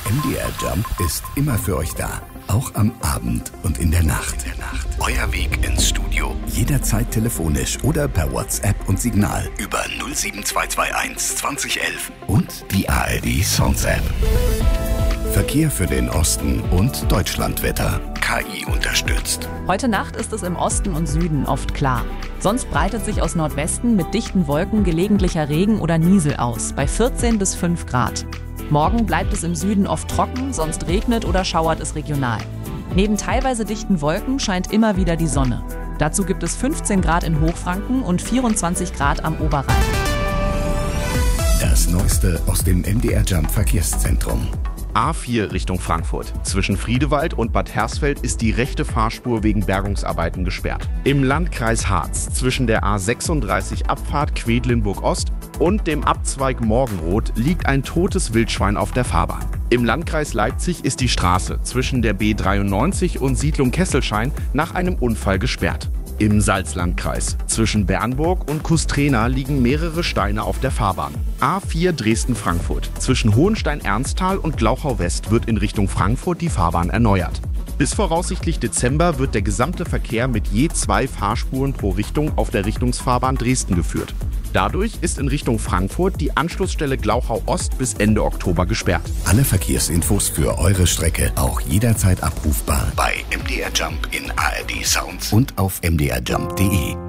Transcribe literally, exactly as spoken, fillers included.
M D R Jump ist immer für euch da. Auch am Abend und in der Nacht. In der Nacht. Euer Weg ins Studio. Jederzeit telefonisch oder per WhatsApp und Signal über null sieben zwei zwei eins zwanzig elf und die A R D Sounds App. Verkehr für den Osten und Deutschlandwetter. K I unterstützt. Heute Nacht ist es im Osten und Süden oft klar. Sonst breitet sich aus Nordwesten mit dichten Wolken gelegentlicher Regen oder Niesel aus, bei vierzehn bis fünf Grad. Morgen bleibt es im Süden oft trocken, sonst regnet oder schauert es regional. Neben teilweise dichten Wolken scheint immer wieder die Sonne. Dazu gibt es fünfzehn Grad in Hochfranken und vierundzwanzig Grad am Oberrhein. Das Neueste aus dem M D R Jump Verkehrszentrum. A vier Richtung Frankfurt. Zwischen Friedewald und Bad Hersfeld ist die rechte Fahrspur wegen Bergungsarbeiten gesperrt. Im Landkreis Harz zwischen der A sechsunddreißig Abfahrt Quedlinburg-Ost und dem Abzweig Morgenroth liegt ein totes Wildschwein auf der Fahrbahn. Im Landkreis Leipzig ist die Straße zwischen der B dreiundneunzig und Siedlung Kesselschein nach einem Unfall gesperrt. Im Salzlandkreis zwischen Bernburg und Kustrena liegen mehrere Steine auf der Fahrbahn. A vier Dresden-Frankfurt. Zwischen Hohenstein-Ernsthal und Glauchau-West wird in Richtung Frankfurt die Fahrbahn erneuert. Bis voraussichtlich Dezember wird der gesamte Verkehr mit je zwei Fahrspuren pro Richtung auf der Richtungsfahrbahn Dresden geführt. Dadurch ist in Richtung Frankfurt die Anschlussstelle Glauchau-Ost bis Ende Oktober gesperrt. Alle Verkehrsinfos für eure Strecke auch jederzeit abrufbar bei M D R Jump in A R D Sounds und auf m d r jump punkt d e.